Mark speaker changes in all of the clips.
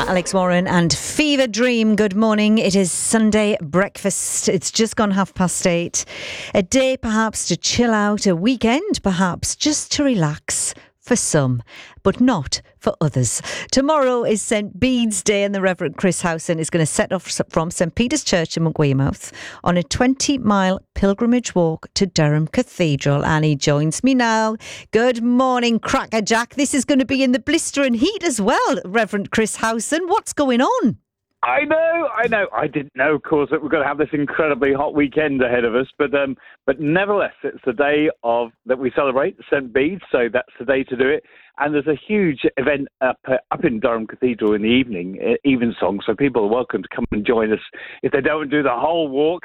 Speaker 1: Alex Warren and Fever Dream. Good morning. It is Sunday breakfast. It's just gone 8:30. A day perhaps to chill out, a weekend perhaps just to relax for some, but not for others. Tomorrow is St Bede's Day and the Reverend Chris Howson is going to set off from St Peter's Church in Weymouth on a 20-mile pilgrimage walk to Durham Cathedral, and he joins me now. Good morning, Crackerjack. This is going to be in the blistering heat as well, Reverend Chris Howson. What's going on?
Speaker 2: I know. I didn't know, of course, that we're going to have this incredibly hot weekend ahead of us. But nevertheless, it's the day that we celebrate St Bede, so that's the day to do it. And there's a huge event up in Durham Cathedral in the evening, evensong. So people are welcome to come and join us if they don't do the whole walk.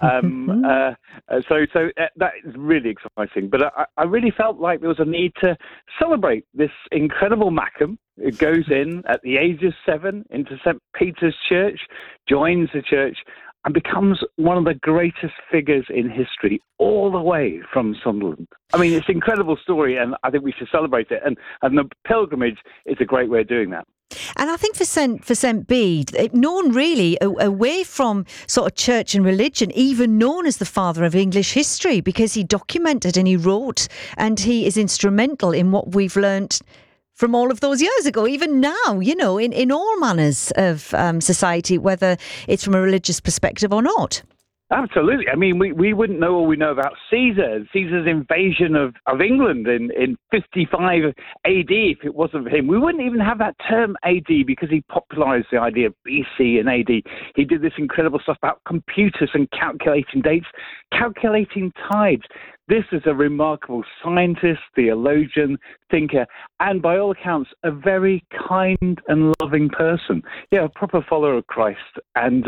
Speaker 2: So that is really exciting. But I really felt like there was a need to celebrate this incredible Mackem. It goes in at the age of 7 into St Peter's Church, joins the church, and becomes one of the greatest figures in history all the way from Sunderland. I mean, it's an incredible story, and I think we should celebrate it. And the pilgrimage is a great way of doing that.
Speaker 1: And I think for St Bede, known really away from sort of church and religion, even known as the father of English history, because he documented and he wrote, and he is instrumental in what we've learnt from all of those years ago, even now, you know, in all manners of society, whether it's from a religious perspective or not.
Speaker 2: Absolutely. I mean, we wouldn't know all we know about Caesar's invasion of England in 55 AD if it wasn't for him. We wouldn't even have that term AD because he popularised the idea of BC and AD. He did this incredible stuff about computers and calculating dates, calculating tides. This is a remarkable scientist, theologian, thinker, and by all accounts, a very kind and loving person. Yeah, a proper follower of Christ. And,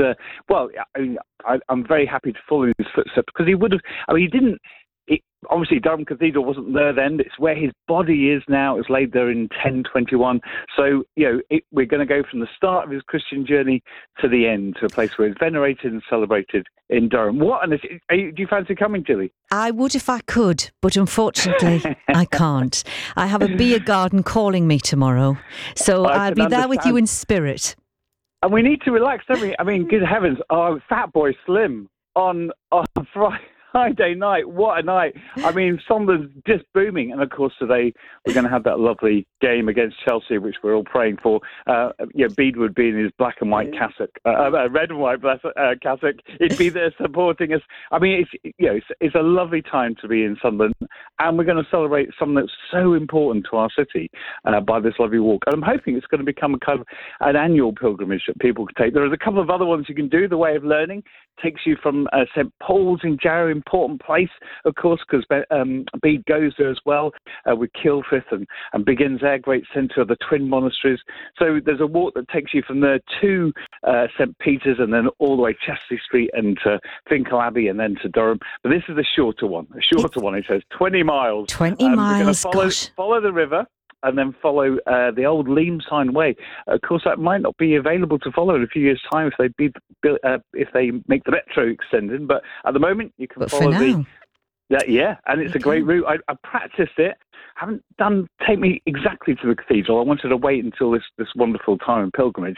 Speaker 2: I'm very happy to follow in his footsteps because he didn't. Obviously, Durham Cathedral wasn't there then. It's where his body is now. It was laid there in 1021. So, we're going to go from the start of his Christian journey to the end, to a place where it's venerated and celebrated in Durham. Do you fancy coming, Gilly?
Speaker 1: I would if I could, but unfortunately, I can't. I have a beer garden calling me tomorrow, so I'll be there with you in spirit.
Speaker 2: And we need to relax, don't we? I mean, good heavens, Fat Boy Slim on Friday night. What a night. I mean, Sunderland's just booming. And, of course, today we're going to have that lovely game against Chelsea, which we're all praying for. Bede would be in his black and white cassock, red and white cassock. He'd be there supporting us. I mean, it's a lovely time to be in Sunderland. And we're going to celebrate something that's so important to our city by this lovely walk. And I'm hoping it's going to become a kind of an annual pilgrimage that people can take. There's a couple of other ones you can do. The Way of Learning takes you from St Paul's in Jarrow, important place, of course, because Bede goes there as well with Kilfrith and begins their great centre of the twin monasteries. So there's a walk that takes you from there to St Peter's and then all the way Chesley Street and to Finkel Abbey and then to Durham. But this is the shorter one. It says 20 miles.
Speaker 1: 20 miles,
Speaker 2: we're going to follow the river and then follow the old Leamside Way. Of course, that might not be available to follow in a few years' time if they make the metro extended. But at the moment, you can follow and it's a great route. I practiced it. Haven't take me exactly to the cathedral. I wanted to wait until this wonderful time in pilgrimage.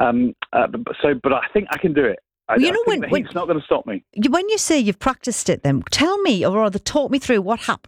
Speaker 2: But I think I can do it. It's not going to stop me.
Speaker 1: When you say you've practiced it, then tell me, or rather talk me through what happened